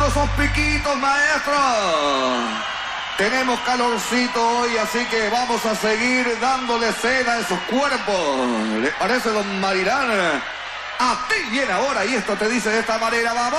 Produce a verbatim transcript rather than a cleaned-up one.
esos piquitos, maestro. Tenemos calorcito hoy, así que vamos a seguir dándole cena a esos cuerpos. ¿Le parece, don Marirán? A ti viene ahora y esto te dice de esta manera, vamos.